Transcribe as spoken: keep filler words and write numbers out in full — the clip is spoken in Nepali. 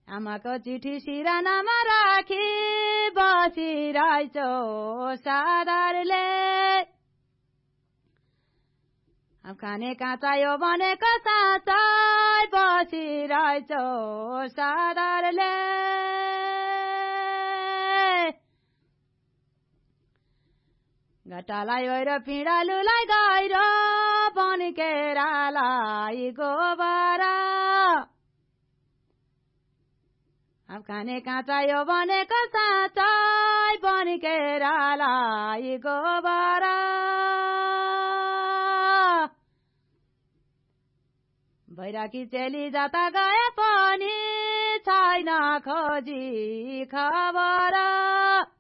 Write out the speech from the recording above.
आमाको चिठी सिरानामा राखी बसिरहेछौ साधारले खाने काँचा यो भनेको साँच्चै बसिरहेछौ साधारले घटालाई ओइरो पिँडालुलाई गहिरो पनि केरालाई गोबर अब खाने काँचा यो भनेको साँच्चै पनि केरालाई गोबर भैराकी चेली जाता गए पनि छैन खोजी खबर